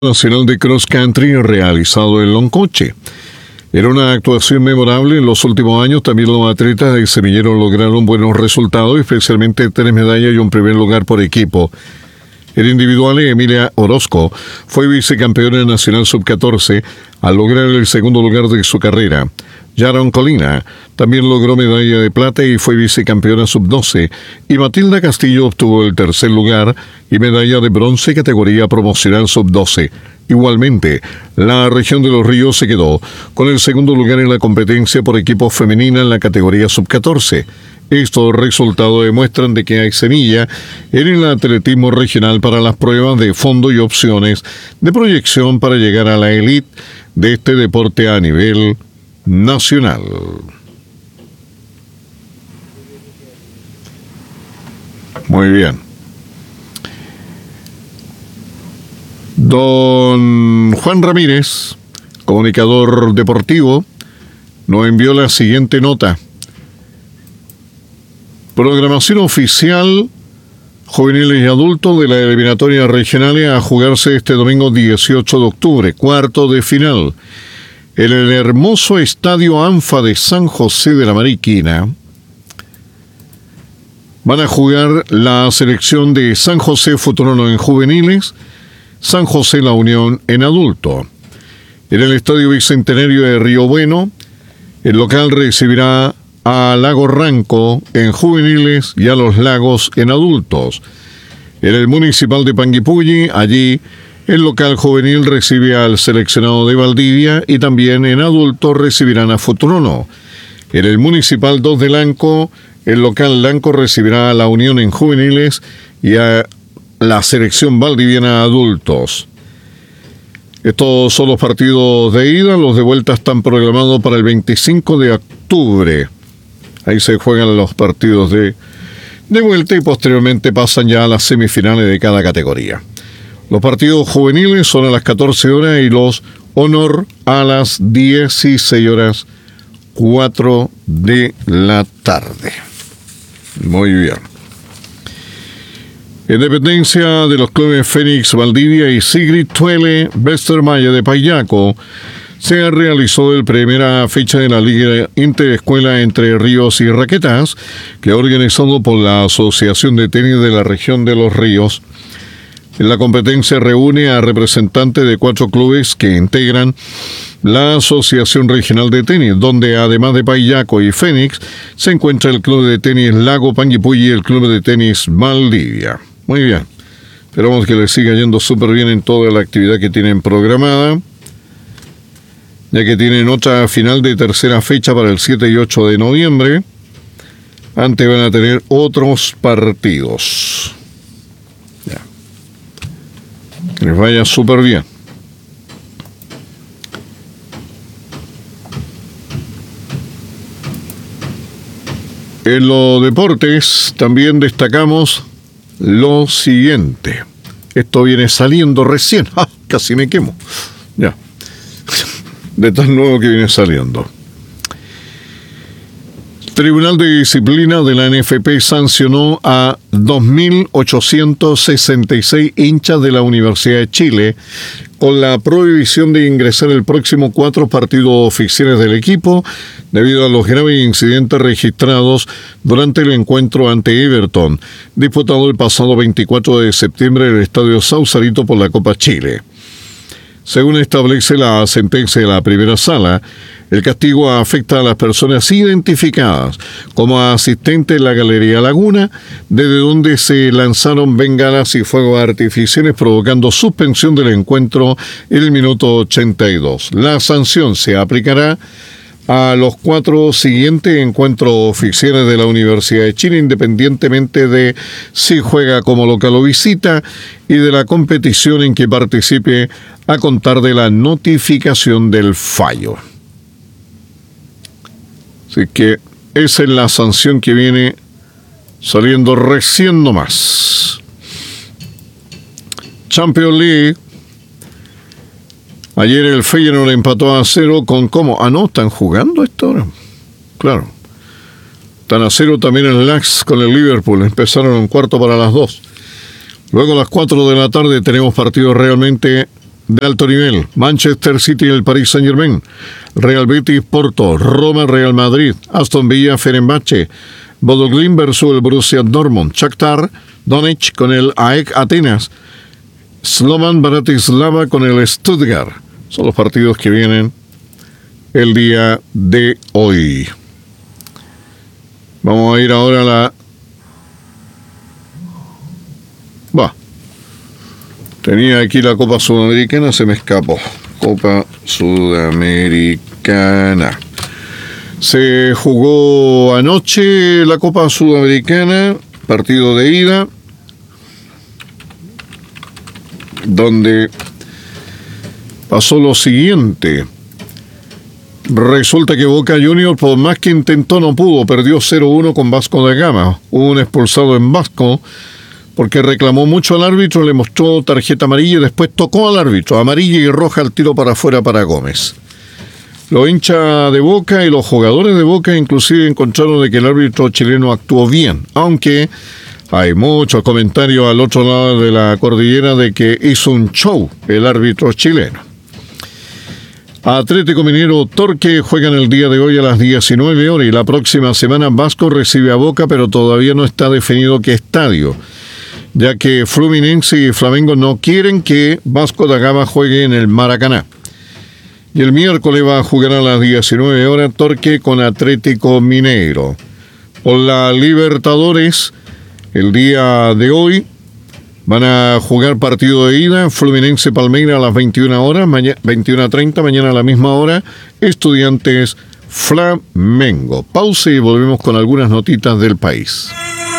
Nacional de Cross Country realizado en Loncoche. Era una actuación memorable en los últimos años. También los atletas de Semillero lograron buenos resultados, especialmente 3 medallas y un primer lugar por equipo. En individuales, Emilia Orozco fue vicecampeona nacional sub-14 al lograr el segundo lugar de su carrera. Yaron Colina también logró medalla de plata y fue vicecampeona sub-12, y Matilda Castillo obtuvo el tercer lugar y medalla de bronce categoría promocional sub-12. Igualmente, la región de Los Ríos se quedó con el segundo lugar en la competencia por equipo femenina en la categoría sub-14. Estos resultados demuestran de que hay semilla en el atletismo regional para las pruebas de fondo y opciones de proyección para llegar a la élite de este deporte a nivel nacional. Muy bien. Don Juan Ramírez, comunicador deportivo, nos envió la siguiente nota. Programación oficial juveniles y adultos de la eliminatoria regionales a jugarse este domingo 18 de octubre, cuarto de final. En el hermoso estadio ANFA de San José de la Mariquina van a jugar la selección de San José Futrono en juveniles, San José La Unión en adulto. En el estadio Bicentenario de Río Bueno, el local recibirá a Lago Ranco en juveniles y a Los Lagos en adultos. En el municipal de Panguipulli, allí el local juvenil recibe al seleccionado de Valdivia y también en adultos recibirán a Futrono. En el municipal 2 de Lanco, el local Lanco recibirá a La Unión en juveniles y a la selección valdiviana adultos. Estos son los partidos de ida. Los de vuelta están programados para el 25 de octubre. Ahí se juegan los partidos de vuelta y posteriormente pasan ya a las semifinales de cada categoría. Los partidos juveniles son a las 14 horas y los honor a las 16 horas 4 de la tarde. Muy bien. En dependencia de los clubes Fénix Valdivia y Sigrid Tuele Westermaya de Payaco, se realizó la primera fecha de la Liga Interescuela Entre Ríos y Raquetas, que organizado por la Asociación de Tenis de la Región de Los Ríos. En la competencia reúne a representantes de 4 clubes que integran la Asociación Regional de Tenis, donde además de Payaco y Fénix, se encuentra el Club de Tenis Lago Panguipulli y el Club de Tenis Valdivia. Muy bien. Esperamos que les siga yendo súper bien en toda la actividad que tienen programada, ya que tienen otra final de tercera fecha para el 7 y 8 de noviembre. Antes van a tener otros partidos. Ya. Que les vaya súper bien. En los deportes también destacamos lo siguiente. Esto viene saliendo recién. ¡Ah! Casi me quemo. Ya. De tan nuevo que viene saliendo. Tribunal de Disciplina de la NFP sancionó a 2.866 hinchas de la Universidad de Chile con la prohibición de ingresar el próximo 4 partidos oficiales del equipo debido a los graves incidentes registrados durante el encuentro ante Everton, disputado el pasado 24 de septiembre en el Estadio Sausalito por la Copa Chile. Según establece la sentencia de la primera sala, el castigo afecta a las personas identificadas como asistentes en la Galería Laguna, desde donde se lanzaron bengalas y fuegos artificiales provocando suspensión del encuentro en el minuto 82. La sanción se aplicará a los 4 siguientes encuentros oficiales de la Universidad de Chile, independientemente de si juega como local o visita, y de la competición en que participe a contar de la notificación del fallo. Así que esa es la sanción que viene saliendo recién nomás. Champions League. Ayer el Feyenoord empató a 0 con ¿cómo? Ah, no, ¿están jugando esto ahora? Claro. Están a 0 también el Ajax con el Liverpool. Empezaron en cuarto para las 2. Luego a las 4 de la tarde tenemos partidos realmente de alto nivel: Manchester City y el Paris Saint-Germain, Real Betis Porto, Roma Real Madrid, Aston Villa Fenerbahce, Bodo Glimt versus el Borussia Dortmund, Shakhtar Donetsk con el AEK Atenas, Slovan Bratislava con el Stuttgart. Son los partidos que vienen el día de hoy. Vamos a ir ahora a la... Tenía aquí la Copa Sudamericana, se me escapó. Copa Sudamericana. Se jugó anoche la Copa Sudamericana, partido de ida, donde pasó lo siguiente. Resulta que Boca Juniors, por más que intentó, no pudo. Perdió 0-1 con Vasco da Gama. Hubo un expulsado en Vasco porque reclamó mucho al árbitro, le mostró tarjeta amarilla y después tocó al árbitro. Amarilla y roja al tiro para afuera para Gómez. Los hinchas de Boca y los jugadores de Boca inclusive encontraron de que el árbitro chileno actuó bien, aunque hay muchos comentarios al otro lado de la cordillera de que hizo un show el árbitro chileno. Atlético Minero Torque juegan el día de hoy a las 19 horas y la próxima semana Vasco recibe a Boca, pero todavía no está definido qué estadio, ya que Fluminense y Flamengo no quieren que Vasco da Gama juegue en el Maracaná. Y el miércoles va a jugar a las 19 horas Torque con Atlético Mineiro. Por la Libertadores, el día de hoy van a jugar partido de ida, Fluminense Palmeiras a las 21 horas, 21:30, mañana a la misma hora, Estudiantes Flamengo. Pausa y volvemos con algunas notitas del país.